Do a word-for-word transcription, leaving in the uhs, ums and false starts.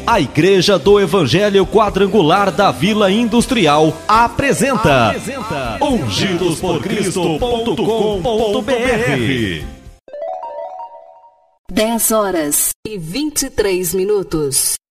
A Igreja do Evangelho Quadrangular da Vila Industrial apresenta, apresenta ungidos por cristo ponto com ponto br. dez horas e vinte e três minutos.